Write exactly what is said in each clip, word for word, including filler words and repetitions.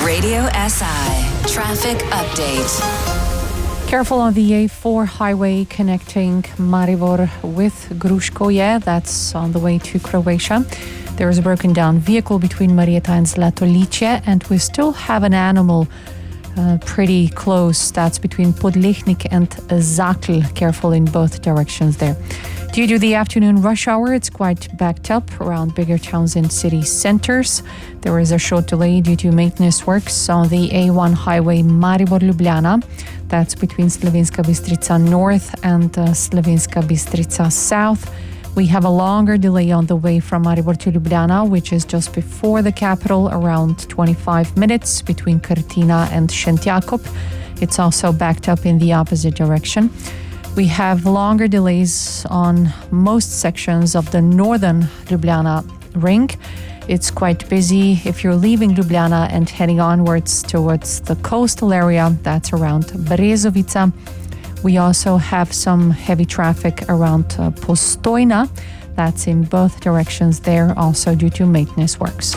Radio S I traffic update. Careful on the A four highway connecting Maribor with Gruškovje. That's on the way to Croatia. There is a broken down vehicle between Marietta and Zlatolice, and we still have an animal uh, pretty close. That's between Podlehnik and Zakl. Careful in both directions there. Due to the afternoon rush hour, it's quite backed up around bigger towns and city centers. There is a short delay due to maintenance works on the A one highway Maribor-Ljubljana. That's between Slovenska Bistrica North and uh, Slovenska Bistrica South. We have a longer delay on the way from Maribor to Ljubljana, which is just before the capital, around twenty-five minutes between Krtina and Šentjakov. It's also backed up in the opposite direction. We have longer delays on most sections of the northern Ljubljana ring. It's quite busy if you're leaving Ljubljana and heading onwards towards the coastal area. That's around Brezovica. We also have some heavy traffic around uh, Postojna. That's in both directions there, also due to maintenance works.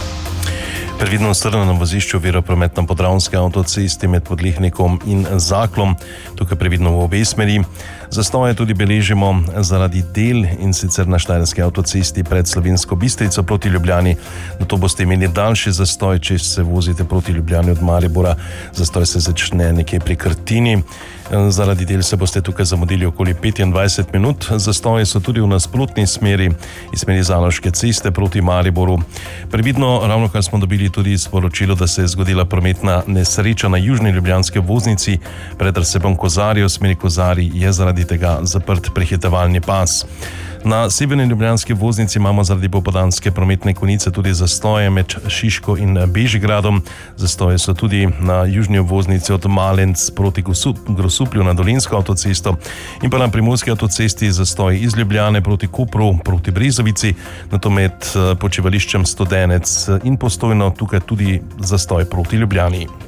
Previdno strno na vozišču veropromet na Podravski avtocesti med Podlehnikom in Zaklom, tukaj previdno v obe smeri. Zastoje tudi beležimo zaradi del, in sicer na Štajerski avtocesti pred Slovensko Bistrico proti Ljubljani. Na to boste imeli daljši zastoj, če se vozite proti Ljubljani od Maribora. Zastoj se začne nekje pri Krtini. Zaradi del se boste tukaj zamudili okoli petindvajset minut. Zastoji so tudi v nasprotni smeri, iz smeri Zaloške ceste proti Mariboru. Previdno, ravno kar smo dobili tudi sporočilo, da se je zgodila prometna nesreča na južni ljubljanski voznici pred razcepom Kozarjev, v smeri Kozarji je zaradi tega zaprt prehitevalni pas. Na severni ljubljanski voznici imamo zaradi popoldanske prometne konice tudi zastoje med Šiško in Bežigradom. Zastoje so tudi na južni voznici od Malenc proti Grosuplju na Dolenjsko avtocesto in pa na Primorski avtocesti zastoj iz Ljubljane proti Kopru, proti Brezovici, nato med počivališčem Studenec in Postojno, tukaj tudi zastoj proti Ljubljani.